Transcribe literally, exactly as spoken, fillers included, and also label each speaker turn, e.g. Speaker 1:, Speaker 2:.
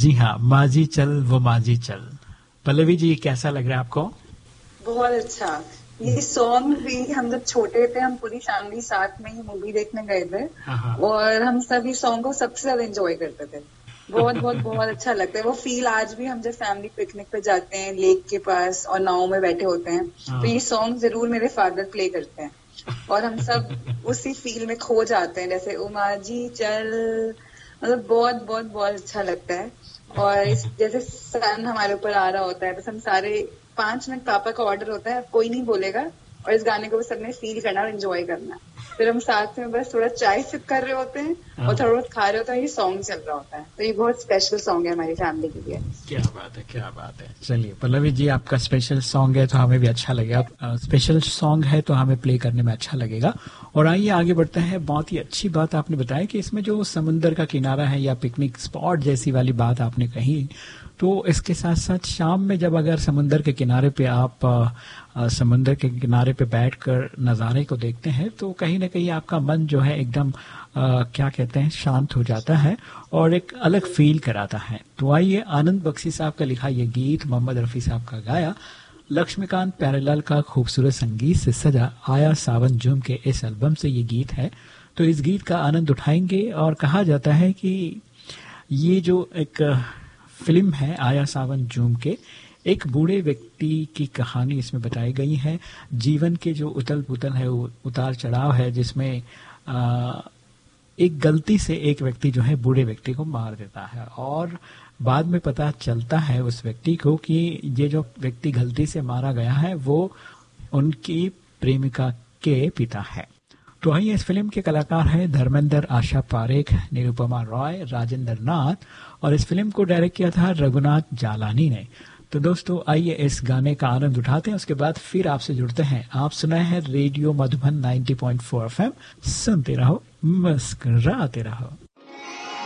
Speaker 1: जी हाँ, माझी चल वो माझी चल। पल्लवी जी, कैसा लग रहा है आपको?
Speaker 2: बहुत अच्छा। ये सॉन्ग भी हम जब छोटे थे, हम पूरी फैमिली साथ में ही मूवी देखने गए थे और हम सब इस सॉन्ग को सबसे ज्यादा एंजॉय करते थे। बहुत बहुत बहुत अच्छा लगता है वो फील। आज भी हम जब फैमिली पिकनिक पे जाते हैं लेक के पास और नाव में बैठे होते हैं तो ये सॉन्ग जरूर मेरे फादर प्ले करते हैं और हम सब उसी फील में खो जाते हैं, जैसे उमा जी चल। मतलब बहुत बहुत बहुत अच्छा लगता है। और इस जैसे सन हमारे ऊपर आ रहा होता है, बस हम सारे पांच मिनट पापा का ऑर्डर होता है, कोई नहीं बोलेगा और इस गाने को बस सबने फील करना और एंजॉय करना। फिर हम साथ में बस थोड़ा चाय सिप कर रहे होते हैं और थोड़ा बहुत खा रहे होते हैं, ये सॉन्ग चल रहा होता है। तो ये बहुत स्पेशल सॉन्ग है हमारी फैमिली के लिए।
Speaker 1: क्या बात है, क्या बात है। चलिए पल्लवी जी, आपका स्पेशल सॉन्ग है तो हमें भी अच्छा लगेगा, स्पेशल सॉन्ग है तो हमें प्ले करने में अच्छा लगेगा। और आइए आगे बढ़ते हैं। बहुत ही अच्छी बात आपने बताया कि इसमें जो समुंदर का किनारा है या पिकनिक स्पॉट जैसी वाली बात आपने कही, तो इसके साथ साथ शाम में जब अगर समुंदर के किनारे पे आप आ, समुंदर के किनारे पे बैठकर नज़ारे को देखते हैं तो कहीं ना कहीं आपका मन जो है एकदम आ, क्या कहते हैं, शांत हो जाता है और एक अलग फील कराता है। तो आइए, आनंद बख्शी साहब का लिखा ये गीत, मोहम्मद रफ़ी साहब का गाया, लक्ष्मीकांत प्यारेलाल का खूबसूरत संगीत से सजा आया सावन जूम के इस एल्बम से ये गीत है। तो इस गीत का आनंद उठाएंगे। और कहा जाता है कि ये जो एक फिल्म है आया सावन जूम के, एक बूढ़े व्यक्ति की कहानी इसमें बताई गई है। जीवन के जो उथल पुथल है, उतार चढ़ाव है, जिसमें आ, एक गलती से एक व्यक्ति जो है बूढ़े व्यक्ति को मार देता है और बाद में पता चलता है उस व्यक्ति को कि ये जो व्यक्ति गलती से मारा गया है वो उनकी प्रेमिका के पिता है। तो आइए, इस फिल्म के कलाकार हैं धर्मेंद्र, आशा पारेख, निरुपमा रॉय, राजेंद्र नाथ और इस फिल्म को डायरेक्ट किया था रघुनाथ जालानी ने। तो दोस्तों आइए इस गाने का आनंद उठाते हैं, उसके बाद फिर आपसे जुड़ते हैं। आप सुनाए हैं रेडियो मधुबन नब्बे पॉइंट चार एफएम, सुनते रहो, मुस्कुराते रहो।